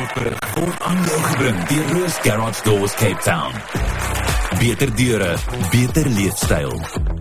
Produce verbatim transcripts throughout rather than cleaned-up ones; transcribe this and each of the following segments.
Sportberig word aan jou gebring deur Loos Garage Doors Cape Town. Beter deure, beter leefstyl.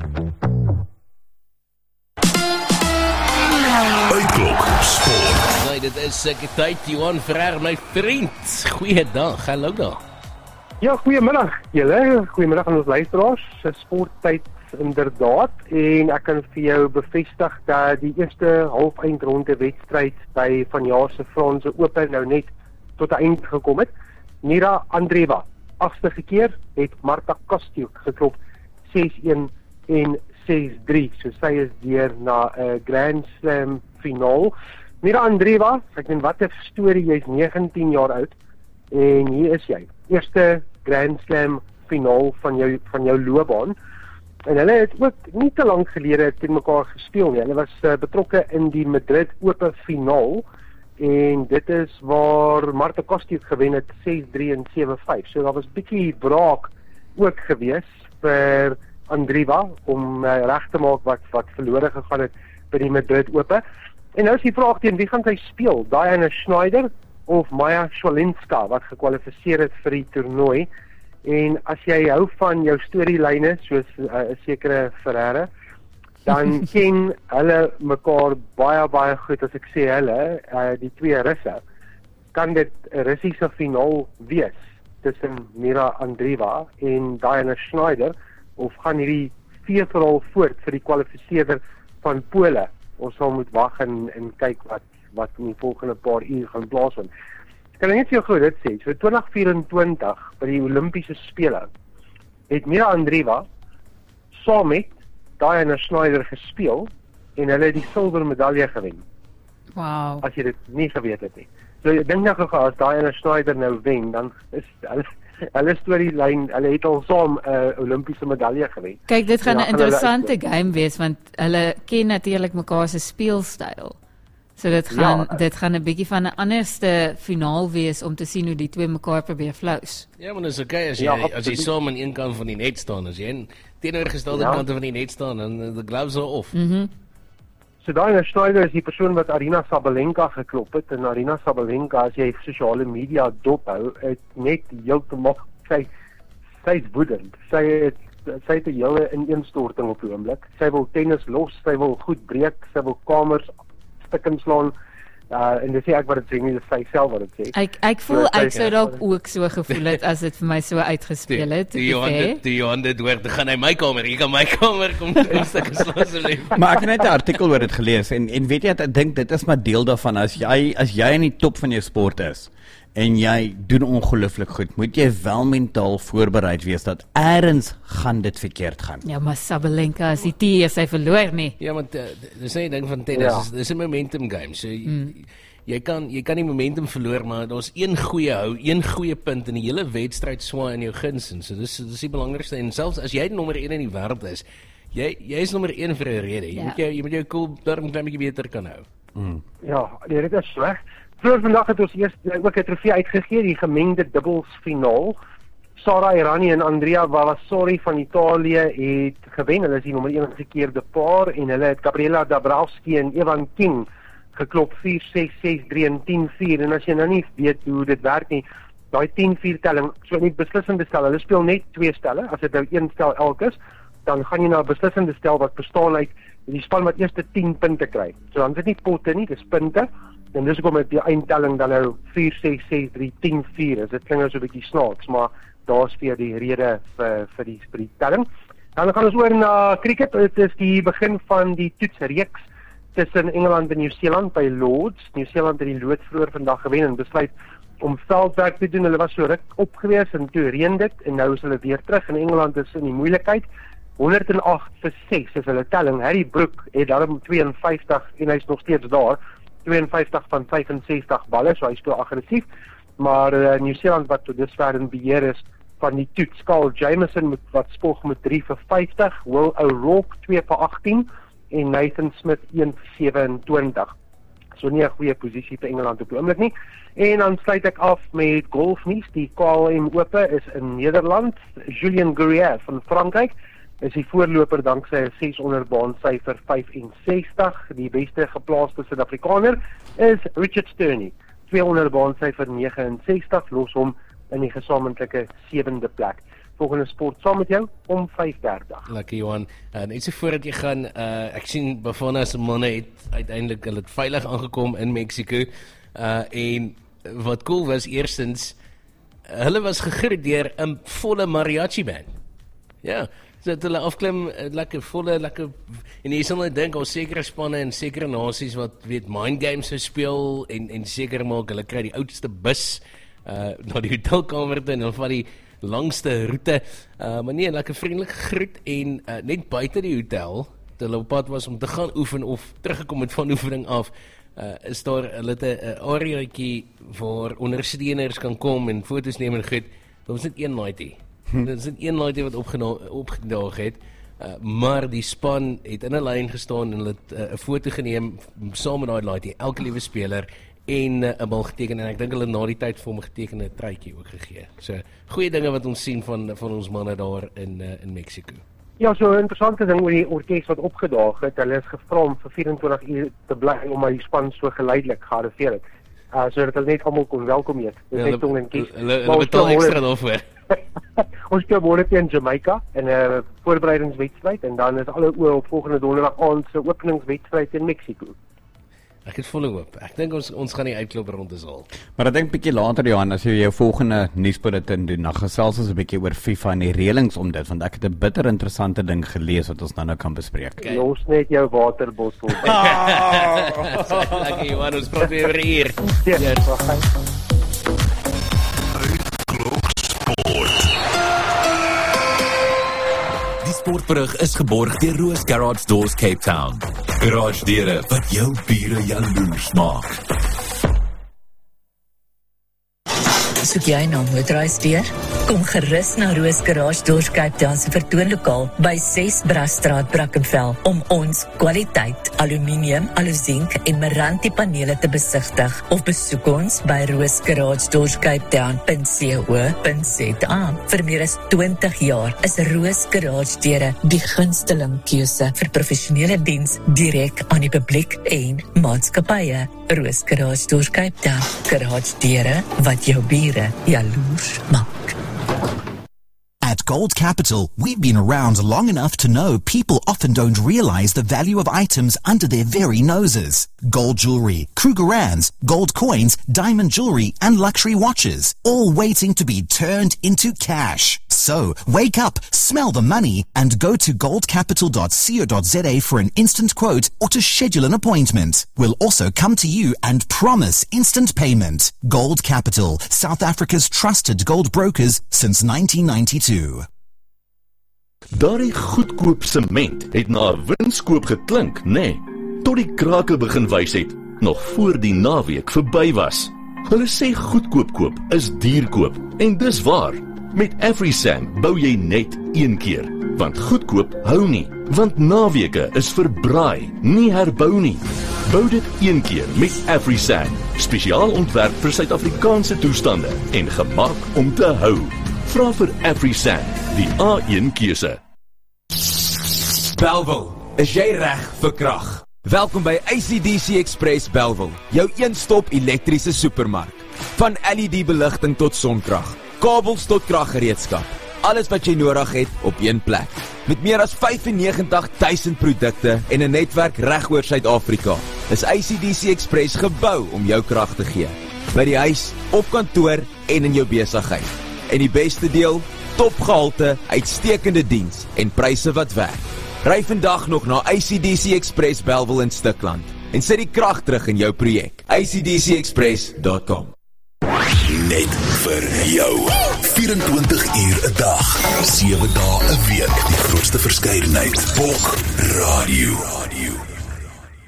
Uitklok Sport. Nee, dit is ek tyd, Johan Ferrer, my vriend. Goeiedag, hallo daar. Ja, goeiemiddag julle, goeiemiddag aan ons luisteraars. Sporttyd inderdaad, en ek kan vir jou bevestig dat die eerste halfeindronde wedstryd by vanjaar se Franse Open nou net tot 'n eind gekom het. Mira Andreeva, agste keer, het Marta Kostyuk geklop ses een en ses drie. So sy is deur na 'n uh, Grand Slam finaal. Mira Andreeva, ek dink wat 'n storie, jy's negentien jaar oud en hier is jy. Eerste Grand Slam finaal van jou van jou loopbaan. En hulle het ook nie te lank gelede teen mekaar gespeel nie. Hulle was uh, betrokke in die Madrid Open finaal en dit is waar Marta Kostyuk gewen het ses drie en sewe vyf. So daar was 'n bietjie braak ook gewees vir Andreeva om uh, reg te maak wat wat verlore gegaan het by die Madrid Open. En nou is die vraag teen wie gaan sy speel? Diana Schneider of Maya Swalinska wat gekwalifiseer het vir die toernooi? En as jy hou van jou storielyne soos 'n uh, sekere Ferreira, dan ken hulle mekaar baie baie goed. As ek sê hulle, uh, die twee Russe, kan dit 'n Russiese finaal wees tussen Mira Andreeva en Diana Schneider, of gaan hierdie veeverhaal voort vir die kwalifiseerder van Pole? Ons sal moet wag en, en kyk wat wat in die volgende paar uur gaan plaasvind. Kan ek net vir jou gou dit sê, so twintig vyf-en-twintig by die Olimpiese Spele het Mira Andreeva saam met Diana Schneider gespeel en hulle het die silwer medalje gewen. Wow. As jy dit nie geweet het nie. So ek dink nou gou as Diana Schneider nou wen, dan is hulle hulle storielyn, hulle het al saam 'n uh, Olimpiese medalje gewen. Kyk, dit gaan 'n gaan interessante game wees want hulle ken natuurlik mekaar se speelstyl. So dit gaan ja, dit gaan 'n bietjie van 'n anderste finaal wees om te sien hoe die twee mekaar probeer flous. Ja, maar dit is okay as jy Ja, as jy saam aan een kant van die net staan, as jy in teenoorgestelde Ja. kante van die net staan, dan uh, the gloves are off. Mhm. So Diana Schneider is die persoon wat Arina Sabalenka geklop het, en Arina Sabalenka, as jy sosiale media dophou, het net heeltemal sy sy's woedend. Sy het sy het 'n hele ineenstorting op die oomblik. Sy wil tennis los, sy wil goed breek, sy wil kamers stukken slaan. Uh, en dis nie ek wat dit sê nie, dis sy self wat dit sê. Ek ek voel So, ek sy- sou dalk ook so gevoel het as dit vir my so uitgespeel het. Die Johan dit, die Johan dit hoor, dan gaan hy my kamer, jy kan my kamer kom kom stukke slaan asseblief. Maar ek het net 'n artikel oor dit gelees en en weet jy wat ek dink dit is maar deel daarvan as jy as jy in die top van jou sport is en jy doen ongelooflik goed, moet jy wel mentaal voorbereid wees dat eers gaan dit verkeerd gaan. Ja, maar Sabalenka is die T S hy verloor nie. Ja, want uh, dis nie 'n ding van tennis, Ja. dis dis 'n momentum game. So jy, Mm. jy kan jy kan nie momentum verloor, maar daar's een goeie hou, een goeie punt in die hele wedstryd swaai in jou guns en so dis dis die belangrikste, en selfs as jy nommer een in die wêreld is, jy jy is nommer een vir 'n rede. Jy Ja. moet jou jy moet jou cool darm klein bietjie beter kan hou. Mm. Ja, nee, dit is reg. Vroeger vandag het ons eers ook 'n trofee uitgegee, die gemengde dubbels finaal. Sara Errani en Andrea Vallasori van Italië het gewen. Hulle is die nommer een gekeerde paar en hulle het Gabriela Dabrowski en Evan King geklop vier ses ses drie en tien vier. En as jy nou nie weet hoe dit werk nie, daai tien vier telling, so nie beslissende stel. Hulle speel net twee stelle. As dit nou een stel elk is, dan gaan jy na 'n beslissende stel wat bestaan uit die span wat eerste tien punte kry. So dan is dit nie potte nie, dis punte. En dis hoekom met die eindtelling dan nou vier ses ses drie tien vier is. Dit klink nou so 'n bietjie snaaks, maar daar's vir die rede vir vir die vir die telling. Dan gaan ons oor na cricket. Dit is die begin van die toetsreeks tussen Engeland en Nieu-Seeland by Lords. Nieu-Seeland het die lood vroeër vandag gewen en besluit om veldwerk te doen. Hulle was so ruk opgewees en toe reën dit en nou is hulle weer terug en Engeland is in die moeilikheid. honderd en agt vir ses is hulle telling. Harry Brook het daarom twee en vyftig en hy's nog steeds daar. twee en vyftig van vyf en sestig balle, so hy speel aggressief. Maar uh, Nieu-Seeland wat tot dusver in beheer is van die toets. Kyle Jamieson met wat spog met drie vir vyftig, Will O'Rourke twee vir agttien en Nathan Smith een vir sewe-en-twintig. So nie 'n goeie posisie vir Engeland op die oomblik nie. En dan sluit ek af met golfnuus. Die K L M Open is in Nederland. Julien Guerrier van Frankryk is die voorloper danksy 'n seshonderd baan syfer vyf en sestig. Die beste geplaaste Suid-Afrikaner is Richard Sterney. tweehonderd baansyfer nege en sestig los hom in die gesamentlike sewende plek. Volgende sport saam met jou om vyf dertig. Lekker Johan, uh, net so voordat jy gaan, uh, ek sien Bafana se manne het uiteindelik hulle het veilig aangekom in Mexico, uh, en wat cool was, eerstens, hulle was gegroet deur 'n volle mariachi band. Ja, so dat hulle afklim, lekker volle, lekker, en jy sal net dink, al sekere spanne en sekere nasies wat, weet, mind games so speel, en, en seker maak, hulle kry die oudste bus, uh, na die hotelkamer toe, en dan vat die langste roete, uh, maar nee, lekker vriendelik gegroet, en uh, net buite die hotel, toe hulle op pad was om te gaan oefen, of teruggekom het van oefening af, uh, is daar, hulle het 'n areaatjie waar ondersteuners kan kom en foto's neem en goed, daar was net een laaitjie, hm. daar was net een laaitjie wat opgedaag het, uh, maar die span het in 'n lyn gestaan, en hulle het 'n uh, foto geneem, saam met daai laaitjie, elke liewe speler, en 'n uh, bal geteken, en ek dink hulle na die tyd vir hom geteken 'n truitjie ook gegee. So, goeie dinge wat ons sien van, van ons manne daar in, uh, in Mexico. Ja, so 'n interessante ding oor die orkes wat opgedaag het, hulle is gevra om vir vyf-en-twintig uur te bly, om my span so geleidelik gearriveer het, uh, so dat hulle net almal kon welkom eet. Ja, hulle, hulle, hulle betaal extra daarvoor. Ons speel môre teen Jamaica in 'n uh, voorbereidingswedstryd, en dan is alle oë op volgende donderdag aand se openingswedstryd in Mexico. Ek het volle hoop. Ek dink ons ons gaan die uitklop rond is al. Maar ek dink bietjie later Johan, as jy jou volgende nuusbulletin doen, dan gesels ons 'n bietjie oor FIFA en die reëlings om dit, want ek het 'n bitter interessante ding gelees wat ons nou nou kan bespreek. Okay. Los net jou waterbottel. Lekker Johan, ons praat weer oor hier. Ja, yes. Die sportberig is geborg deur Roos Garage Doors Cape Town. Garage deure wat jou bure jaloers maak. Soek jy nou motorhuisdeur? Kom gerus na Roos Garage Doors Cape Town se vertoonlokaal by ses Brasstraat, Brackenfell om ons kwaliteit aluminium, aluzink en Meranti panele te besigtig, of besoek ons by roos garage doors cape town dot co dot za. Vir meer as twintig jaar is Roos Garage deure die gunsteling keuse vir professionele diens direk aan die publiek en maatskappye. Roos Garage Doors Cape Town, garage deure wat jou bure jaloers maak. At Gold Capital, we've been around long enough to know people often don't realize the value of items under their very noses. Gold jewelry, Krugerrands, gold coins, diamond jewelry, and luxury watches, all waiting to be turned into cash. So, wake up, smell the money, and go to gold capital dot co dot za for an instant quote or to schedule an appointment. We'll also come to you and promise instant payment. Gold Capital, South Africa's trusted gold brokers since nineteen ninety-two. Daardie goedkoop sement het na 'n winskoop geklink, nê? Nee, tot die krake begin wys het, nog voor die naweek verby was. Hulle sê goedkoop koop is duur koop, en dis waar. Met AfriSam bou jy net een keer, want goedkoop hou nie, want naweke is verbraai, nie herbou nie. Bou dit een keer met AfriSam, spesiaal ontwerp vir Suid-Afrikaanse toestande en gemaak om te hou. Vra vir AfriSam, die A een keuse. Bellville, is jy reg vir krag? Welkom by A C D C Express Bellville, jou een-stop elektriese supermark. Van L E D beligting tot sonkrag, kabels tot kraggereedskap. Alles wat jy nodig het op een plek. Met meer as vyfennegentig duisend produkte en 'n netwerk reg oor Suid-Afrika, is A C D C Express gebou om jou krag te gee. By die huis, op kantoor en in jou besigheid. En die beste deel, topgehalte, uitstekende diens en pryse wat werk. Ry vandag nog na A C D C Express Bellville in Stikland en sit die krag terug in jou projek. A C D C express dot com. Net vir jou. vyf-en-twintig uur 'n dag, sewe dae 'n week. Die grootste verskeidenheid. Bok Radio.